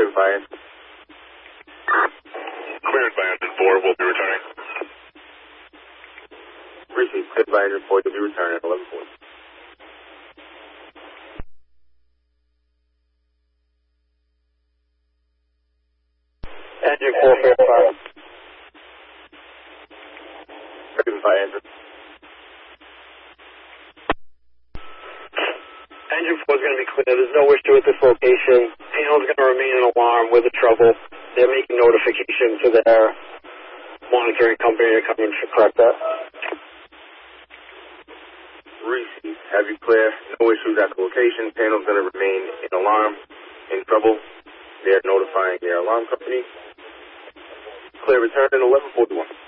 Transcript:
Cleared by engine. Cleared by engine 4, we'll be returning. Received. Cleared by engine 4, you'll be returning at 11:40. Engine 4, cleared by. Cleared by engine. Engine 4 is going to be clear. There's no issue at this location. Panel's going to remain in alarm with the trouble. They're making notification to their monitoring company to come in to correct that. Received. Have you clear? No issues at the location. Panel's going to remain in alarm, in trouble. They're notifying their alarm company. Clear return at 11:41.